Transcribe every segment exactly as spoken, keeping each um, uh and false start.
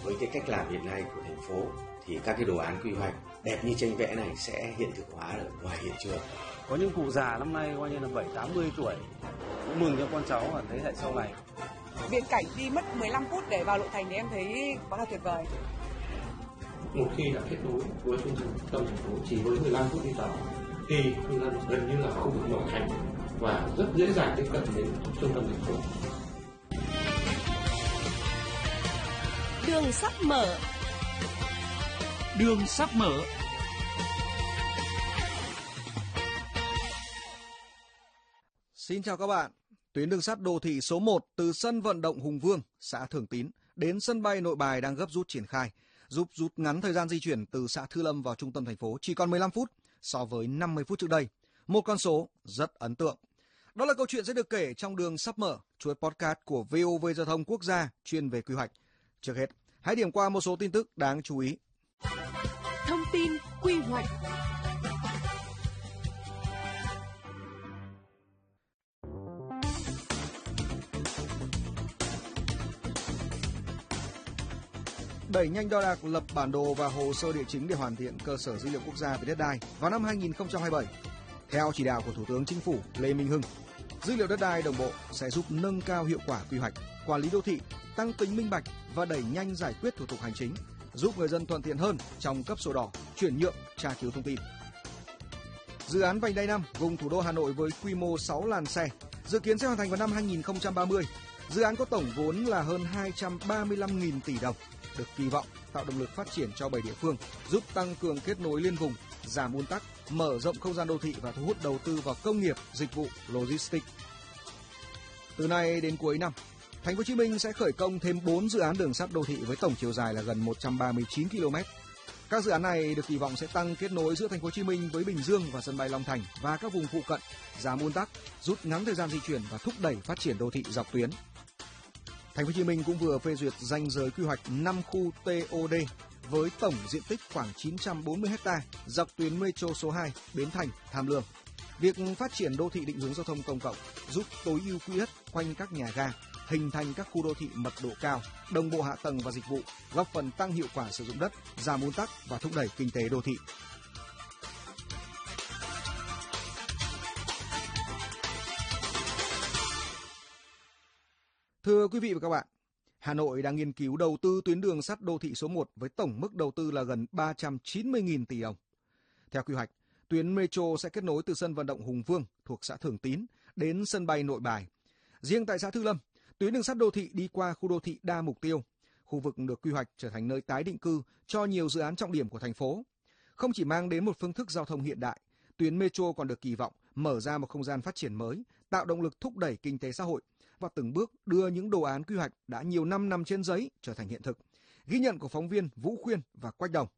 với cái cách làm hiện nay của thành phố thì các cái đồ án quy hoạch đẹp như tranh vẽ này sẽ hiện thực hóa ở ngoài hiện trường. Có những cụ già năm nay coi như là bảy tám mươi tuổi cũng mừng cho con cháu và thấy lại sau này. Viễn cảnh đi mất mười lăm phút để vào nội thành thì em thấy quá là tuyệt vời. Một khi đã kết nối với trung tâm thành phố chỉ với mười lăm phút đi tàu thì người dân gần như là khu vực nội thành và rất dễ dàng tiếp cận đến trung tâm thành phố. Đường sắp mở. Đường sắp mở. Xin chào các bạn. Tuyến đường sắt đô thị số một từ sân vận động Hùng Vương, xã Thường Tín đến sân bay Nội Bài đang gấp rút triển khai, giúp rút ngắn thời gian di chuyển từ xã Thư Lâm vào trung tâm thành phố chỉ còn mười lăm phút so với năm mươi phút trước đây. Một con số rất ấn tượng. Đó là câu chuyện sẽ được kể trong Đường sắp mở, chuỗi podcast của vê o vê Giao thông Quốc gia chuyên về quy hoạch. Trước hết, hãy điểm qua một số tin tức đáng chú ý. Thông tin quy hoạch. Đẩy nhanh đo đạc, lập bản đồ và hồ sơ địa chính để hoàn thiện cơ sở dữ liệu quốc gia về đất đai vào năm hai nghìn không trăm hai mươi bảy. Theo chỉ đạo của Thủ tướng Chính phủ Lê Minh Hưng, dữ liệu đất đai đồng bộ sẽ giúp nâng cao hiệu quả quy hoạch, quản lý đô thị, tăng tính minh bạch và đẩy nhanh giải quyết thủ tục hành chính, giúp người dân thuận tiện hơn trong cấp sổ đỏ, chuyển nhượng, tra cứu thông tin. Dự án vành đai năm vùng thủ đô Hà Nội với quy mô sáu làn xe dự kiến sẽ hoàn thành vào năm hai nghìn không trăm ba mươi. Dự án có tổng vốn là hơn hai trăm ba mươi lăm nghìn tỷ đồng, được kỳ vọng tạo động lực phát triển cho bảy địa phương, giúp tăng cường kết nối liên vùng, giảm ùn tắc, mở rộng không gian đô thị và thu hút đầu tư vào công nghiệp, dịch vụ, logistics. Từ nay đến cuối năm, Thành phố Hồ Chí Minh sẽ khởi công thêm bốn dự án đường sắt đô thị với tổng chiều dài là gần một trăm ba mươi chín ki lô mét. Các dự án này được kỳ vọng sẽ tăng kết nối giữa Thành phố Hồ Chí Minh với Bình Dương và sân bay Long Thành và các vùng phụ cận, giảm ùn tắc, rút ngắn thời gian di chuyển và thúc đẩy phát triển đô thị dọc tuyến. Thành phố Hồ Chí Minh cũng vừa phê duyệt ranh giới quy hoạch năm khu tê ô đê với tổng diện tích khoảng chín trăm bốn mươi héc ta dọc tuyến metro số hai Bến Thành, Tham Lương. Việc phát triển đô thị định hướng giao thông công cộng giúp tối ưu quỹ đất quanh các nhà ga, hình thành các khu đô thị mật độ cao, đồng bộ hạ tầng và dịch vụ, góp phần tăng hiệu quả sử dụng đất, giảm ùn tắc và thúc đẩy kinh tế đô thị. Thưa quý vị và các bạn, Hà Nội đang nghiên cứu đầu tư tuyến đường sắt đô thị số một với tổng mức đầu tư là gần ba trăm chín mươi nghìn tỷ đồng. Theo quy hoạch, tuyến metro sẽ kết nối từ sân vận động Hùng Vương thuộc xã Thường Tín đến sân bay Nội Bài. Riêng tại xã Thư Lâm, tuyến đường sắt đô thị đi qua khu đô thị đa mục tiêu, khu vực được quy hoạch trở thành nơi tái định cư cho nhiều dự án trọng điểm của thành phố. Không chỉ mang đến một phương thức giao thông hiện đại, tuyến metro còn được kỳ vọng mở ra một không gian phát triển mới, tạo động lực thúc đẩy kinh tế xã hội và từng bước đưa những đồ án quy hoạch đã nhiều năm nằm trên giấy trở thành hiện thực. Ghi nhận của phóng viên Vũ Khuyên và Quách Đồng.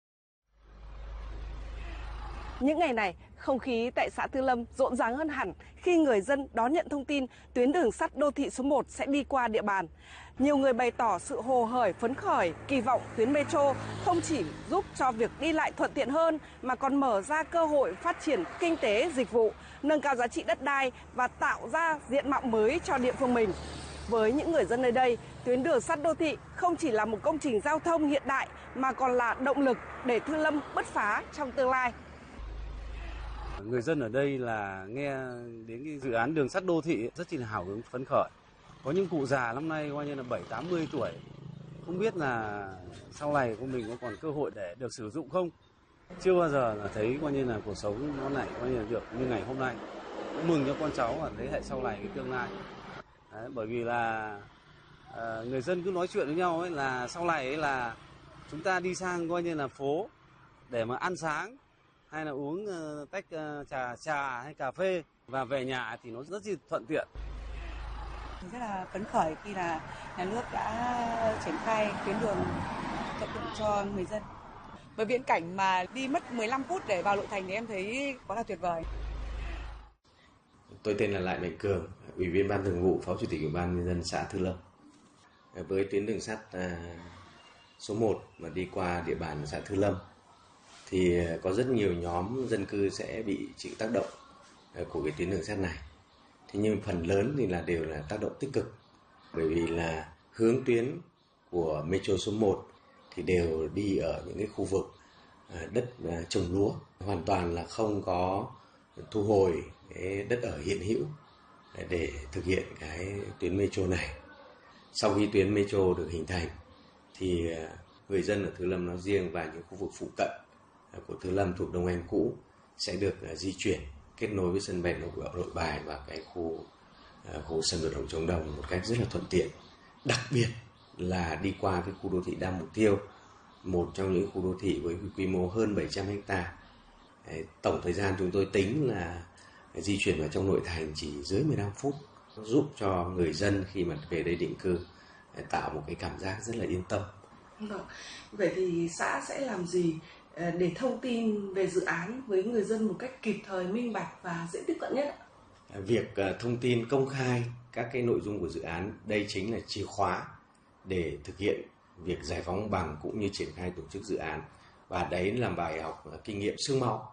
Những ngày này, không khí tại xã Thư Lâm rộn ràng hơn hẳn khi người dân đón nhận thông tin tuyến đường sắt đô thị số một sẽ đi qua địa bàn. Nhiều người bày tỏ sự hồ hởi, phấn khởi, kỳ vọng tuyến metro không chỉ giúp cho việc đi lại thuận tiện hơn mà còn mở ra cơ hội phát triển kinh tế, dịch vụ, nâng cao giá trị đất đai và tạo ra diện mạo mới cho địa phương mình. Với những người dân nơi đây, tuyến đường sắt đô thị không chỉ là một công trình giao thông hiện đại mà còn là động lực để Thư Lâm bứt phá trong tương lai. Người dân ở đây là nghe đến cái dự án đường sắt đô thị rất là hào hứng phấn khởi. Có những cụ già năm nay coi như là bảy tám mươi tuổi, không biết là sau này của mình có còn cơ hội để được sử dụng không. Chưa bao giờ là thấy coi như là cuộc sống nó lại coi như là được như ngày hôm nay. Cũng mừng cho con cháu và thấy hệ sau này cái tương lai. Đấy, bởi vì là à, người dân cứ nói chuyện với nhau ấy là sau này ấy là chúng ta đi sang coi như là phố để mà ăn sáng hay là uống uh, tách uh, trà trà hay cà phê và về nhà thì nó rất là thuận tiện. Mình rất là phấn khởi khi là nhà nước đã triển khai tuyến đường thuận tiện cho người dân. Với viễn cảnh mà đi mất mười lăm phút để vào nội thành thì em thấy quá là tuyệt vời. Tôi tên là Lại Mạnh Cường, Ủy viên Ban Thường vụ, Phó Chủ tịch Ủy ban Nhân dân xã Thư Lâm. Với tuyến đường sắt uh, số một mà đi qua địa bàn xã Thư Lâm thì có rất nhiều nhóm dân cư sẽ bị chịu tác động của cái tuyến đường sắt này. Thế nhưng phần lớn thì là đều là tác động tích cực, bởi vì là hướng tuyến của Metro số một thì đều đi ở những cái khu vực đất trồng lúa, hoàn toàn là không có thu hồi cái đất ở hiện hữu để thực hiện cái tuyến Metro này. Sau khi tuyến Metro được hình thành thì người dân ở Thư Lâm nói riêng và những khu vực phụ cận của Thư Lâm thuộc Đông Anh cũ sẽ được di chuyển kết nối với sân bay Nội Bài và cái khu khu sân vận động Chống Đồng một cách rất là thuận tiện. Đặc biệt là đi qua cái khu đô thị đa mục tiêu, một trong những khu đô thị với quy mô hơn bảy trăm ha. Tổng thời gian chúng tôi tính là di chuyển vào trong nội thành chỉ dưới mười lăm phút, giúp cho người dân khi mà về đây định cư tạo một cái cảm giác rất là yên tâm. Vâng. Vậy thì xã sẽ làm gì để thông tin về dự án với người dân một cách kịp thời, minh bạch và dễ tiếp cận nhất? Việc thông tin công khai các cái nội dung của dự án, đây chính là chìa khóa để thực hiện việc giải phóng bằng cũng như triển khai tổ chức dự án, và đấy là bài học kinh nghiệm xương máu.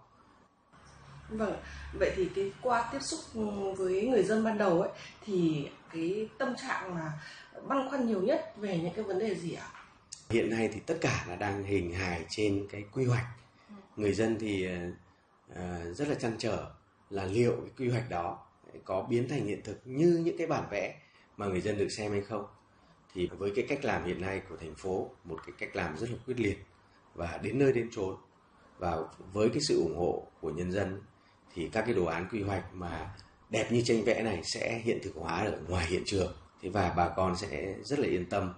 Vâng, vậy thì cái qua tiếp xúc với người dân ban đầu ấy thì cái tâm trạng là băn khoăn nhiều nhất về những cái vấn đề gì ạ? Hiện nay thì tất cả là đang hình hài trên cái quy hoạch. Người dân thì uh, rất là trăn trở là liệu cái quy hoạch đó có biến thành hiện thực như những cái bản vẽ mà người dân được xem hay không. Thì với cái cách làm hiện nay của thành phố, một cái cách làm rất là quyết liệt và đến nơi đến chốn, và với cái sự ủng hộ của nhân dân thì các cái đồ án quy hoạch mà đẹp như tranh vẽ này sẽ hiện thực hóa ở ngoài hiện trường. Thế và bà con sẽ rất là yên tâm.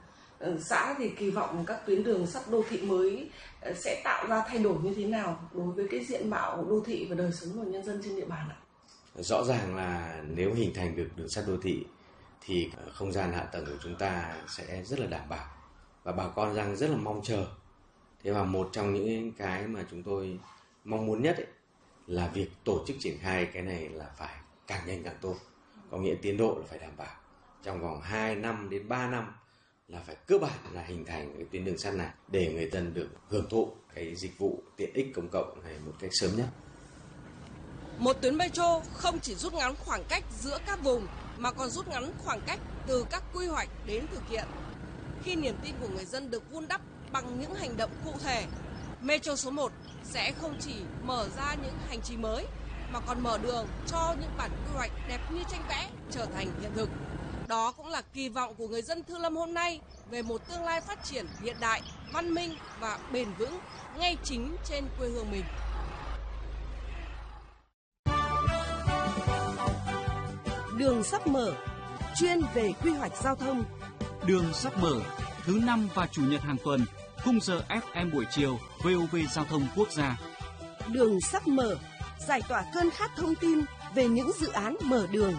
Xã thì kỳ vọng các tuyến đường sắt đô thị mới sẽ tạo ra thay đổi như thế nào đối với cái diện mạo đô thị và đời sống của nhân dân trên địa bàn ạ? Rõ ràng là nếu hình thành được đường sắt đô thị thì không gian hạ tầng của chúng ta sẽ rất là đảm bảo và bà con đang rất là mong chờ. Thế và một trong những cái mà chúng tôi mong muốn nhất ấy, là việc tổ chức triển khai cái này là phải càng nhanh càng tốt. Có nghĩa tiến độ là phải đảm bảo trong vòng hai năm đến ba năm là phải cơ bản là hình thành cái tuyến đường sắt này để người dân được hưởng thụ cái dịch vụ tiện ích công cộng này một cách sớm nhất. Một tuyến metro không chỉ rút ngắn khoảng cách giữa các vùng mà còn rút ngắn khoảng cách từ các quy hoạch đến thực hiện. Khi niềm tin của người dân được vun đắp bằng những hành động cụ thể, Metro số một sẽ không chỉ mở ra những hành trình mới mà còn mở đường cho những bản quy hoạch đẹp như tranh vẽ trở thành hiện thực. Đó cũng là kỳ vọng của người dân Thư Lâm hôm nay về một tương lai phát triển hiện đại, văn minh và bền vững ngay chính trên quê hương mình. Đường sắp mở, chuyên về quy hoạch giao thông. Đường sắp mở, thứ năm và chủ nhật hàng tuần, khung giờ ép em buổi chiều, vê o vê Giao thông Quốc gia. Đường sắp mở, giải tỏa cơn khát thông tin về những dự án mở đường.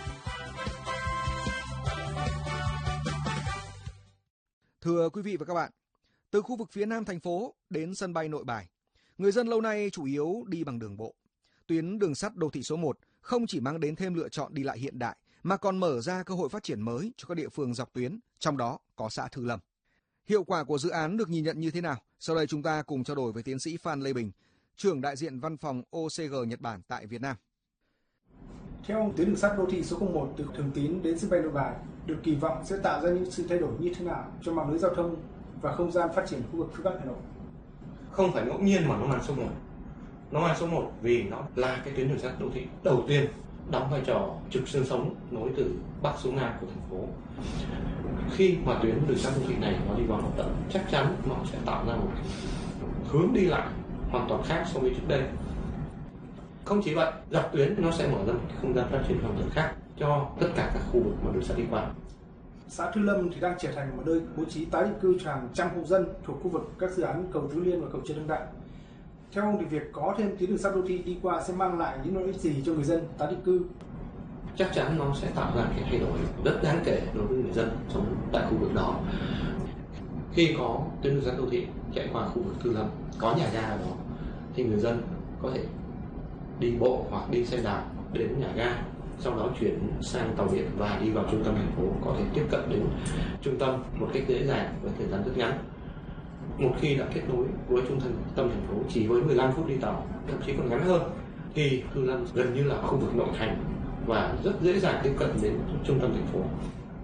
Thưa quý vị và các bạn, từ khu vực phía nam thành phố đến sân bay Nội Bài, người dân lâu nay chủ yếu đi bằng đường bộ. Tuyến đường sắt đô thị số một không chỉ mang đến thêm lựa chọn đi lại hiện đại mà còn mở ra cơ hội phát triển mới cho các địa phương dọc tuyến, trong đó có xã Thư Lâm. Hiệu quả của dự án được nhìn nhận như thế nào? Sau đây chúng ta cùng trao đổi với tiến sĩ Phan Lê Bình, trưởng đại diện văn phòng o xê giê Nhật Bản tại Việt Nam. Theo tuyến đường sắt đô thị số không một từ Thường Tín đến sân bay Nội Bài được kỳ vọng sẽ tạo ra những sự thay đổi như thế nào cho mạng lưới giao thông và không gian phát triển khu vực phía Bắc Hà Nội? Không phải ngẫu nhiên mà nó là số một. Nó là số một vì nó là cái tuyến đường sắt đô thị đầu tiên đóng vai trò trục xương sống nối từ Bắc xuống Nam của thành phố. Khi mà tuyến đường sắt đô thị này nó đi vào hoạt động, chắc chắn nó sẽ tạo ra một hướng đi lại hoàn toàn khác so với trước đây. Không chỉ vậy, dọc tuyến nó sẽ mở ra một cái không gian phát triển hoàn toàn khác cho tất cả các khu vực mà đường sắt đi qua. Xã Thư Lâm thì đang trở thành một nơi bố trí tái định cư cho hàng trăm hộ dân thuộc khu vực các dự án cầu Tứ Liên và cầu Trần Hưng Đạo. Theo ông thì việc có thêm tuyến đường sắt đô thị đi qua sẽ mang lại những lợi ích gì cho người dân tái định cư? Chắc chắn nó sẽ tạo ra cái thay đổi rất đáng kể đối với người dân sống tại khu vực đó. Khi có tuyến đường sắt đô thị chạy qua khu vực Thư Lâm, có nhà ga ở đó, thì người dân có thể đi bộ hoặc đi xe đạp đến nhà ga, sau đó chuyển sang tàu điện và đi vào trung tâm thành phố, có thể tiếp cận đến trung tâm một cách dễ dàng với thời gian rất ngắn. Một khi đã kết nối với trung tâm thành phố chỉ với mười lăm phút đi tàu, thậm chí còn ngắn hơn, thì Thư Lâm gần như là khu vực nội thành và rất dễ dàng tiếp cận đến trung tâm thành phố.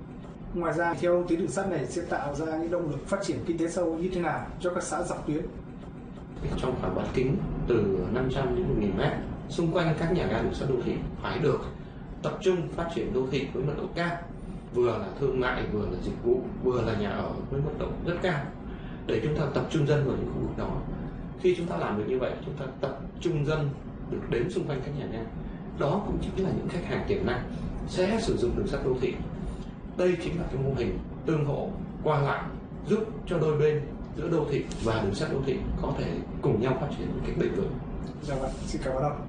Ngoài ra, theo tuyến đường sắt này sẽ tạo ra những động lực phát triển kinh tế sâu như thế nào cho các xã dọc tuyến? Trong khoảng bán kính từ năm trăm đến một nghìn mét, xung quanh các nhà ga đường sắt đô thị phải được tập trung phát triển đô thị với mật độ cao, vừa là thương mại, vừa là dịch vụ, vừa là nhà ở với mật độ rất cao, để chúng ta tập trung dân vào những khu vực đó. Khi chúng ta làm được như vậy, chúng ta tập trung dân được đến xung quanh các nhà ga. Đó cũng chính là những khách hàng tiềm năng sẽ sử dụng đường sắt đô thị. Đây chính là cái mô hình tương hỗ qua lại, giúp cho đôi bên giữa đô thị và đường sắt đô thị có thể cùng nhau phát triển một cách bền vững. Dạ vâng, xin cảm ơn ông.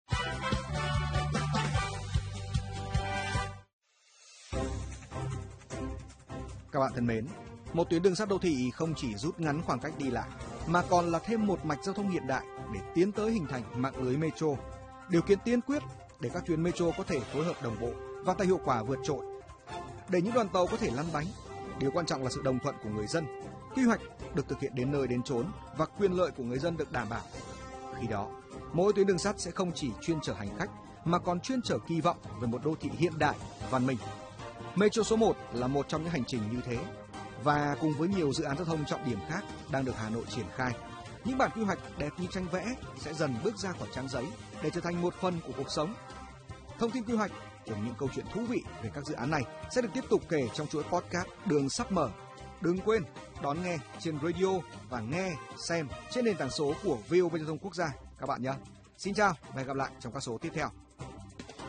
Các bạn thân mến, một tuyến đường sắt đô thị không chỉ rút ngắn khoảng cách đi lại, mà còn là thêm một mạch giao thông hiện đại để tiến tới hình thành mạng lưới metro, điều kiện tiên quyết để các tuyến metro có thể phối hợp đồng bộ và tạo hiệu quả vượt trội. Để những đoàn tàu có thể lăn bánh, điều quan trọng là sự đồng thuận của người dân, quy hoạch được thực hiện đến nơi đến chốn và quyền lợi của người dân được đảm bảo. Khi đó, mỗi tuyến đường sắt sẽ không chỉ chuyên chở hành khách mà còn chuyên chở kỳ vọng về một đô thị hiện đại, văn minh. Metro số một là một trong những hành trình như thế, và cùng với nhiều dự án giao thông trọng điểm khác đang được Hà Nội triển khai, những bản quy hoạch đẹp như tranh vẽ sẽ dần bước ra khỏi trang giấy để trở thành một phần của cuộc sống. Thông tin quy hoạch cùng những câu chuyện thú vị về các dự án này sẽ được tiếp tục kể trong chuỗi podcast Đường sắp mở. Đừng quên đón nghe trên radio và nghe, xem trên nền tảng số của vê o vê Giao thông Quốc gia các bạn nhé. Xin chào và hẹn gặp lại trong các số tiếp theo.